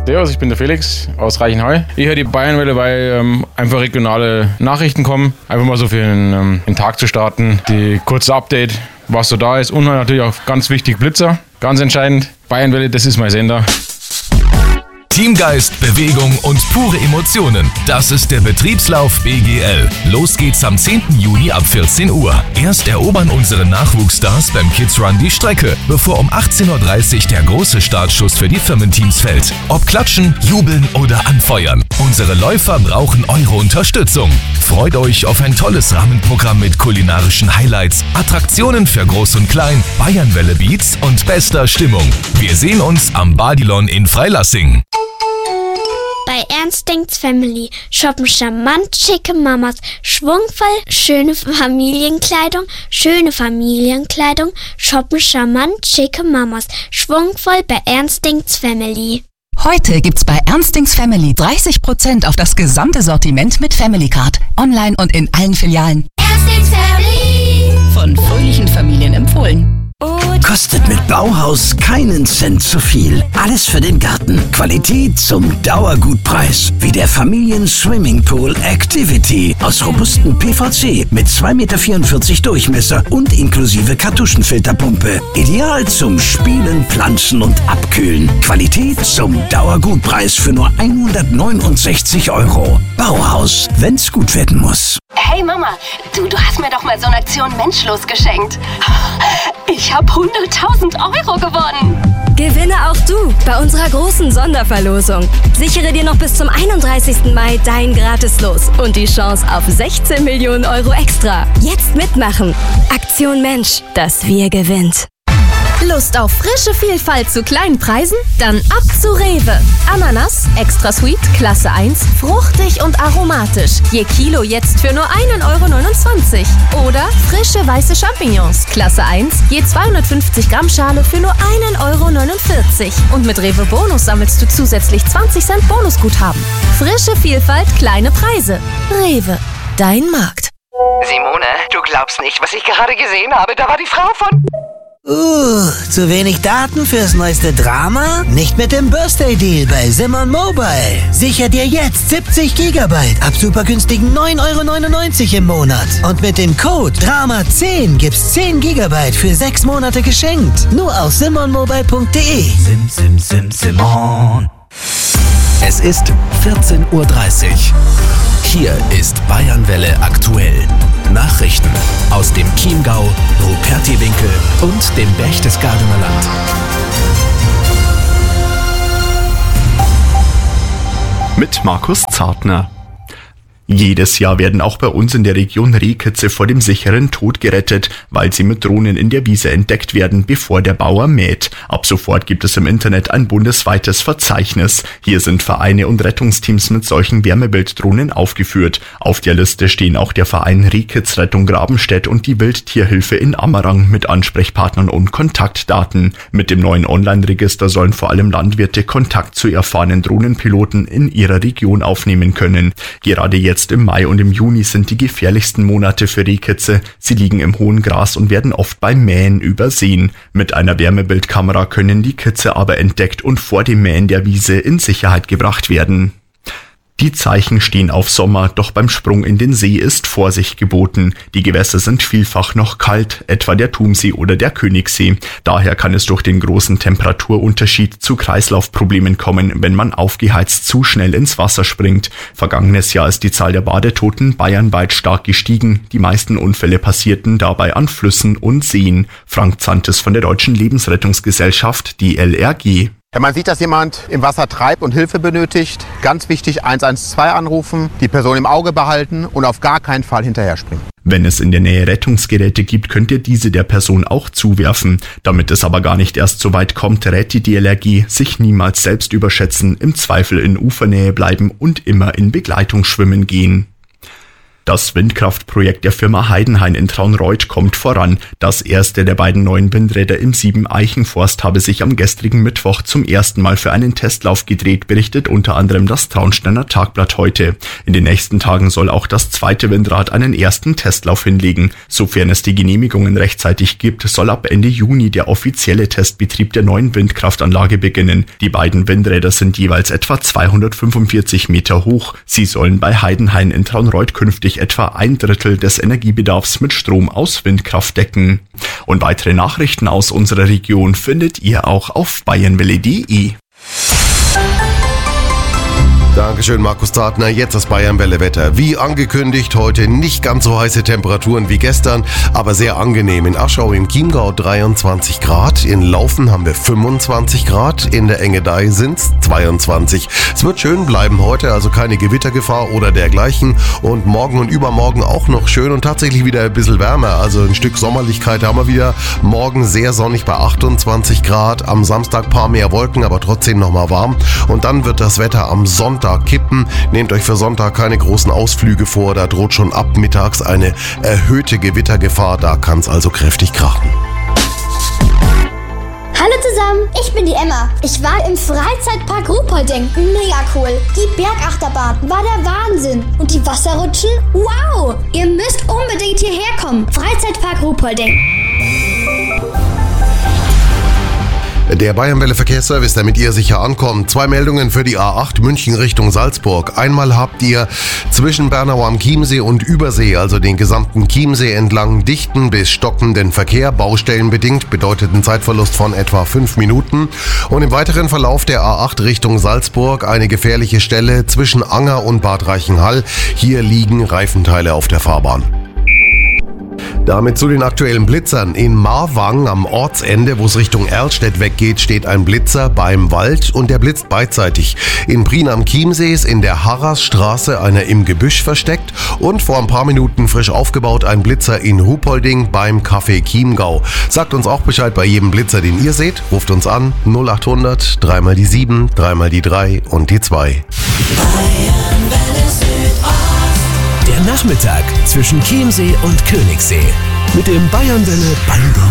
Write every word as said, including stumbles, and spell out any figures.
Servus, ich bin der Felix aus Reichenhall. Ich höre die Bayernwelle, weil ähm, einfach regionale Nachrichten kommen. Einfach mal so für den, ähm, den Tag zu starten. Die kurze Update, was so da ist. Und natürlich auch ganz wichtig Blitzer. Ganz entscheidend. Bayernwelle, das ist mein Sender. Teamgeist, Bewegung und pure Emotionen. Das ist der Betriebslauf B G L. Los geht's am zehnten Juni ab vierzehn Uhr. Erst erobern unsere Nachwuchsstars beim Kids Run die Strecke, bevor um achtzehn Uhr dreißig der große Startschuss für die Firmenteams fällt. Ob klatschen, jubeln oder anfeuern. Unsere Läufer brauchen eure Unterstützung. Freut euch auf ein tolles Rahmenprogramm mit kulinarischen Highlights, Attraktionen für Groß und Klein, Bayernwelle Beats und bester Stimmung. Wir sehen uns am Badilon in Freilassing. Bei Ernstings Family shoppen charmant schicke Mamas, schwungvoll schöne Familienkleidung, schöne Familienkleidung, shoppen charmant schicke Mamas, schwungvoll bei Ernstings Family. Heute gibt's bei Ernstings Family dreißig Prozent auf das gesamte Sortiment mit Family Card, online und in allen Filialen. Ernstings Family. Von fröhlichen Familien empfohlen. Kostet mit Bauhaus keinen Cent zu viel. Alles für den Garten. Qualität zum Dauergutpreis. Wie der Familien-Swimmingpool Activity aus robustem P V C mit zwei Komma vierundvierzig Meter Durchmesser und inklusive Kartuschenfilterpumpe. Ideal zum Spielen, Pflanzen und Abkühlen. Qualität zum Dauergutpreis für nur hundertneunundsechzig Euro. Bauhaus, wenn's gut werden muss. Hey Mama, du, du hast mir doch mal so eine Aktion Menschlos geschenkt. Ich habe hunderttausend Euro gewonnen. Gewinne auch du bei unserer großen Sonderverlosung. Sichere dir noch bis zum einunddreißigsten Mai dein Gratis-Los und die Chance auf sechzehn Millionen Euro extra. Jetzt mitmachen. Aktion Mensch, das Wir gewinnt. Lust auf frische Vielfalt zu kleinen Preisen? Dann ab zu Rewe. Ananas, extra sweet, Klasse eins, fruchtig und aromatisch. Je Kilo jetzt für nur ein Euro neunundzwanzig. Oder frische weiße Champignons, Klasse eins, je zweihundertfünfzig Gramm Schale für nur ein Euro neunundvierzig. Und mit Rewe Bonus sammelst du zusätzlich zwanzig Cent Bonusguthaben. Frische Vielfalt, kleine Preise. Rewe, dein Markt. Simone, du glaubst nicht, was ich gerade gesehen habe. Da war die Frau von... Uh, zu wenig Daten fürs neueste Drama? Nicht mit dem Birthday Deal bei Simon Mobile. Sicher dir jetzt siebzig Gigabyte ab super günstigen neun Euro neunundneunzig im Monat. Und mit dem Code Drama zehn gibt's zehn Gigabyte für sechs Monate geschenkt. Nur auf simon mobile punkt de. Sim, sim, sim, Simon. Es ist vierzehn Uhr dreißig. Hier ist Bayernwelle aktuell. Nachrichten aus dem Chiemgau, Rupertiwinkel und dem Berchtesgadener Land. Mit Markus Zartner. Jedes Jahr werden auch bei uns in der Region Rehkitze vor dem sicheren Tod gerettet, weil sie mit Drohnen in der Wiese entdeckt werden, bevor der Bauer mäht. Ab sofort gibt es im Internet ein bundesweites Verzeichnis. Hier sind Vereine und Rettungsteams mit solchen Wärmebilddrohnen aufgeführt. Auf der Liste stehen auch der Verein Rehkitzrettung Grabenstedt und die Wildtierhilfe in Ammerang mit Ansprechpartnern und Kontaktdaten. Mit dem neuen Online-Register sollen vor allem Landwirte Kontakt zu erfahrenen Drohnenpiloten in ihrer Region aufnehmen können. Gerade jetzt Jetzt im Mai und im Juni sind die gefährlichsten Monate für Rehkitze. Sie liegen im hohen Gras und werden oft beim Mähen übersehen. Mit einer Wärmebildkamera können die Kitze aber entdeckt und vor dem Mähen der Wiese in Sicherheit gebracht werden. Die Zeichen stehen auf Sommer, doch beim Sprung in den See ist Vorsicht geboten. Die Gewässer sind vielfach noch kalt, etwa der Thumsee oder der Königssee. Daher kann es durch den großen Temperaturunterschied zu Kreislaufproblemen kommen, wenn man aufgeheizt zu schnell ins Wasser springt. Vergangenes Jahr ist die Zahl der Badetoten bayernweit stark gestiegen. Die meisten Unfälle passierten dabei an Flüssen und Seen. Frank Zantes von der Deutschen Lebensrettungsgesellschaft, D L R G. Wenn man sieht, dass jemand im Wasser treibt und Hilfe benötigt, ganz wichtig eins eins zwei anrufen, die Person im Auge behalten und auf gar keinen Fall hinterher springen. Wenn es in der Nähe Rettungsgeräte gibt, könnt ihr diese der Person auch zuwerfen. Damit es aber gar nicht erst so weit kommt, rät die D L R G, sich niemals selbst überschätzen, im Zweifel in Ufernähe bleiben und immer in Begleitung schwimmen gehen. Das Windkraftprojekt der Firma Heidenhain in Traunreut kommt voran. Das erste der beiden neuen Windräder im Siebeneichen-Forst habe sich am gestrigen Mittwoch zum ersten Mal für einen Testlauf gedreht, berichtet unter anderem das Traunsteiner Tagblatt heute. In den nächsten Tagen soll auch das zweite Windrad einen ersten Testlauf hinlegen. Sofern es die Genehmigungen rechtzeitig gibt, soll ab Ende Juni der offizielle Testbetrieb der neuen Windkraftanlage beginnen. Die beiden Windräder sind jeweils etwa zweihundertfünfundvierzig Meter hoch. Sie sollen bei Heidenhain in Traunreut künftig etwa ein Drittel des Energiebedarfs mit Strom aus Windkraft decken. Und weitere Nachrichten aus unserer Region findet ihr auch auf bayernwelle punkt de. Dankeschön, Markus Zartner. Jetzt das Bayern-Welle-Wetter. Wie angekündigt, heute nicht ganz so heiße Temperaturen wie gestern, aber sehr angenehm. In Aschau im Chiemgau dreiundzwanzig Grad, in Laufen haben wir fünfundzwanzig Grad, in der Engedei sind's zweiundzwanzig. Es wird schön bleiben heute, also keine Gewittergefahr oder dergleichen. Und morgen und übermorgen auch noch schön und tatsächlich wieder ein bisschen wärmer. Also ein Stück Sommerlichkeit haben wir wieder. Morgen sehr sonnig bei achtundzwanzig Grad, am Samstag ein paar mehr Wolken, aber trotzdem nochmal warm. Und dann wird das Wetter am Sonntag kippen. Nehmt euch für Sonntag keine großen Ausflüge vor, da droht schon ab mittags eine erhöhte Gewittergefahr, da kann es also kräftig krachen. Hallo zusammen, ich bin die Emma. Ich war im Freizeitpark Ruhpolding. Mega cool. Die Bergachterbahn war der Wahnsinn. Und die Wasserrutschen? Wow! Ihr müsst unbedingt hierher kommen. Freizeitpark Ruhpolding. Der Bayernwelle Verkehrsservice, damit ihr sicher ankommt. Zwei Meldungen für die A acht München Richtung Salzburg. Einmal habt ihr zwischen Bernau am Chiemsee und Übersee, also den gesamten Chiemsee entlang, dichten bis stockenden Verkehr. Baustellenbedingt bedeutet ein Zeitverlust von etwa fünf Minuten. Und im weiteren Verlauf der A acht Richtung Salzburg eine gefährliche Stelle zwischen Anger und Bad Reichenhall. Hier liegen Reifenteile auf der Fahrbahn. Damit zu den aktuellen Blitzern. In Marwang am Ortsende, wo es Richtung Erlstedt weggeht, steht ein Blitzer beim Wald und der blitzt beidseitig. In Prien am Chiemsee ist in der Harrasstraße einer im Gebüsch versteckt und vor ein paar Minuten frisch aufgebaut ein Blitzer in Ruhpolding beim Café Chiemgau. Sagt uns auch Bescheid bei jedem Blitzer, den ihr seht. Ruft uns an null achthundert, dreimal die sieben, dreimal die drei und die zwei. Der Nachmittag zwischen Chiemsee und Königssee mit dem Bayernwelle Band.